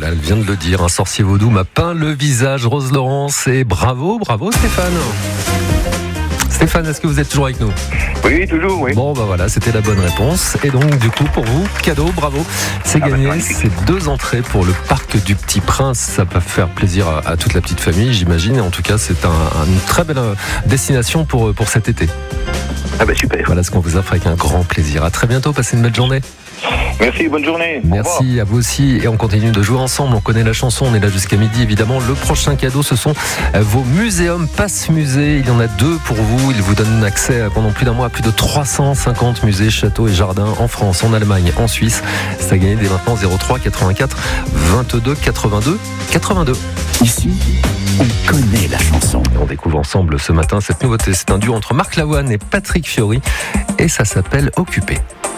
Voilà, elle vient de le dire, un sorcier vaudou m'a peint le visage. Rose Laurence, et bravo Stéphane. Stéphane, est-ce que vous êtes toujours avec nous ? Oui, toujours, oui. Bon, voilà, c'était la bonne réponse. Et donc, du coup, pour vous, cadeau, bravo. C'est gagné, c'est 2 entrées pour le parc du Petit Prince. Ça peut faire plaisir à toute la petite famille, j'imagine. Et en tout cas, c'est une très belle destination pour cet été. Ah bah super. Voilà ce qu'on vous offre avec un grand plaisir. À très bientôt, passez une belle journée. Merci, bonne journée. Merci à vous aussi. Et on continue de jouer ensemble. On connaît la chanson, on est là jusqu'à midi évidemment. Le prochain cadeau, ce sont vos muséums Pass Musée. Il y en a 2 pour vous. Ils vous donnent accès pendant plus d'un mois à plus de 350 musées, châteaux et jardins en France, en Allemagne, en Suisse. C'est à gagner dès maintenant. 03 84 22 82 82. Ici, on connaît la chanson. Et on découvre ensemble ce matin cette nouveauté. C'est un duo entre Marc Lavoine et Patrick Fiori. Et ça s'appelle Occupé.